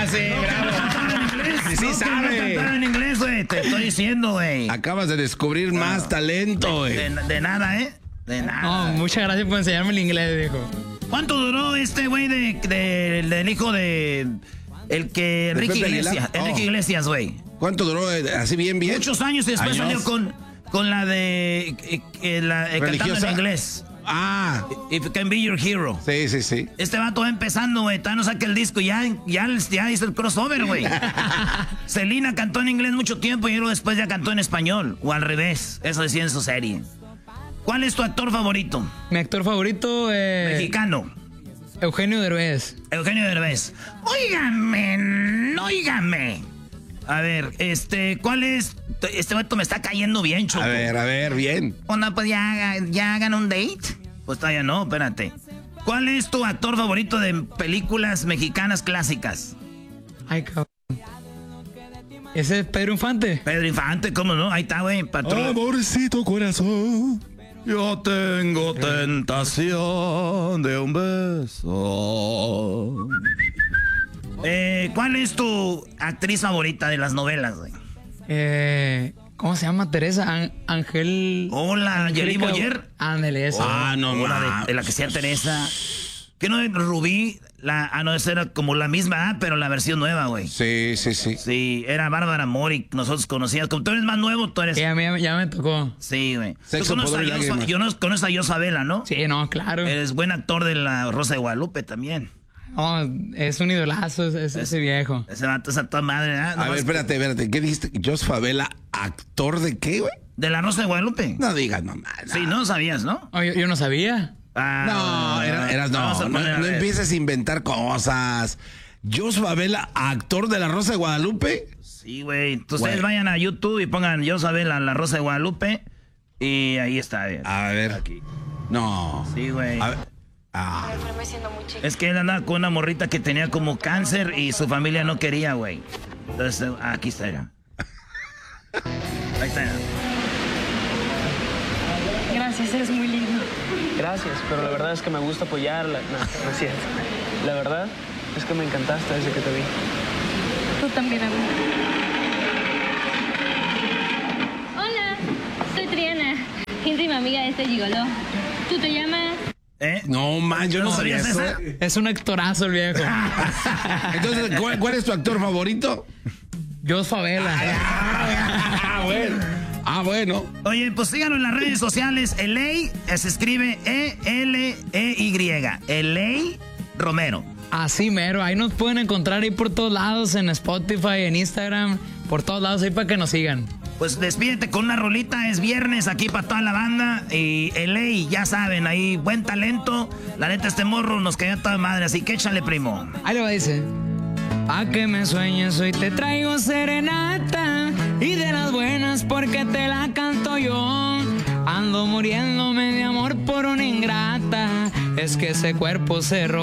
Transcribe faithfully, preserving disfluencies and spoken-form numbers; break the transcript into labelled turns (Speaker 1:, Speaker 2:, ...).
Speaker 1: Ah, sí, bravo. Sí, sí,
Speaker 2: no,
Speaker 1: sabe.
Speaker 2: que no cantaba en inglés, güey. Te estoy diciendo, güey.
Speaker 1: Acabas de descubrir no. más talento, güey.
Speaker 2: De, de, de nada, ¿eh? De nada.
Speaker 3: No, muchas gracias por enseñarme el inglés, viejo.
Speaker 2: ¿Cuánto duró este güey de, de, del hijo de... El que... Enrique Iglesias. Oh. Enrique Iglesias, güey.
Speaker 1: ¿Cuánto duró? Así bien, bien.
Speaker 2: Muchos años y después
Speaker 1: ¿Años?
Speaker 2: salió con, con la de... Eh, eh, la, eh, cantando en inglés.
Speaker 1: Ah.
Speaker 2: If you can be your hero.
Speaker 1: Sí, sí, sí.
Speaker 2: Este vato va empezando, güey. Todavía no saca el disco. Ya, ya, ya hizo el crossover, güey. Selena cantó en inglés mucho tiempo y luego después ya cantó en español. O al revés. Eso decía en su serie. ¿Cuál es tu actor favorito?
Speaker 3: Mi actor favorito... Eh...
Speaker 2: Mexicano.
Speaker 3: Eugenio Derbez.
Speaker 2: Eugenio Derbez. Óigame, óigame. A ver, este, ¿cuál es? Este vato me está cayendo bien, Choco.
Speaker 1: A ver, a ver, bien.
Speaker 2: ¿O no, pues ya, ya hagan un date? Pues todavía no, espérate. ¿Cuál es tu actor favorito de películas mexicanas clásicas?
Speaker 3: Ay, cabrón. ¿Ese es Pedro Infante?
Speaker 2: Pedro Infante, ¿cómo no? Ahí está, güey. Patrón.
Speaker 1: Amorcito corazón.
Speaker 2: Yo tengo tentación de un beso. Eh, ¿Cuál es tu actriz favorita de las novelas, güey?
Speaker 3: Eh, ¿Cómo se llama? Teresa An Ángel.
Speaker 2: Hola, Yeri Boyer.
Speaker 3: Ándale, esa.
Speaker 1: Ah, no,
Speaker 2: Hola,
Speaker 1: no.
Speaker 2: de, de la que sea Teresa. ¿Qué no? Rubí. La, ah, no, esa era como la misma, ah, pero la versión nueva, güey.
Speaker 1: Sí, sí, sí.
Speaker 2: Sí, era Bárbara Mori, nosotros conocíamos. Como tú eres más nuevo, tú eres...
Speaker 3: Sí, a mí ya me tocó.
Speaker 2: Sí, güey.
Speaker 1: Sexo,
Speaker 2: Tú conoces a
Speaker 1: poder y
Speaker 2: Yosa,
Speaker 1: lágrimas.
Speaker 2: yo no conoces a Yosabela, ¿no?
Speaker 3: Sí, no, claro.
Speaker 2: Eres buen actor de La Rosa de Guadalupe también.
Speaker 3: No, es un idolazo ese, es, ese viejo.
Speaker 2: Ese vato es a toda madre, ¿ah?
Speaker 1: A ver, espérate, espérate. ¿Qué dijiste? ¿Jos Favela, actor de qué, güey?
Speaker 2: ¿De La Rosa de Guadalupe?
Speaker 1: No digas mamá. No.
Speaker 2: Sí, no sabías, ¿no?
Speaker 3: Oh, yo, yo no sabía.
Speaker 2: Ah,
Speaker 1: No, era, eras no.
Speaker 2: vamos a
Speaker 1: No,
Speaker 2: poner, a
Speaker 1: no
Speaker 2: ver.
Speaker 1: empieces a inventar cosas. Jos Favela, actor de La Rosa de Guadalupe.
Speaker 2: Sí, güey. Entonces ustedes
Speaker 1: Güey.
Speaker 2: vayan a YouTube y pongan Yosabela, La Rosa de Guadalupe. Y ahí está. A ver.
Speaker 1: A ver.
Speaker 2: Aquí.
Speaker 1: No.
Speaker 2: Sí, güey.
Speaker 1: A ver. Ah.
Speaker 2: Es que él andaba con una morrita que tenía como cáncer y su familia no quería, güey. Entonces, ah, aquí está, ya. Ahí está, ya.
Speaker 4: Gracias, eres muy lindo.
Speaker 5: Gracias, pero la verdad es que me gusta apoyarla. No, no es cierto. La verdad es que me encantaste desde que te vi.
Speaker 4: Tú también a mí. Hola, soy Triana, íntima amiga de este gigoló. ¿Tú te llamas?
Speaker 2: ¿Eh?
Speaker 1: No, man, yo no,
Speaker 2: ¿No
Speaker 1: sabía
Speaker 2: sabías
Speaker 1: eso.
Speaker 2: esa?
Speaker 3: Es un actorazo el viejo.
Speaker 1: Entonces, ¿cuál, cuál es tu actor favorito?
Speaker 3: Jos Favela.
Speaker 1: Ah, bueno. Ah, bueno.
Speaker 2: Oye, pues síganos en las redes sociales. Eley se escribe E L E Y. Eley Romero.
Speaker 3: Así mero, ahí nos pueden encontrar ahí por todos lados, en Spotify, en Instagram, por todos lados ahí para que nos sigan.
Speaker 2: Pues despídete con una rolita, es viernes aquí para toda la banda. Y Eley, ya saben, ahí buen talento. La neta, este morro nos cayó a toda madre, así que échale, primo.
Speaker 3: Ahí le va, dice. Pa' que me sueñes hoy te traigo serenata y de las buenas porque te la canto yo. Ando muriéndome de amor por una ingrata, es que ese cuerpo se robó.